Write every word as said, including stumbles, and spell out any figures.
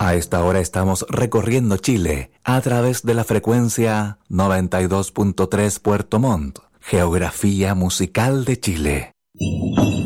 A esta hora estamos recorriendo Chile a través de la frecuencia noventa y dos punto tres Puerto Montt, geografía musical de Chile.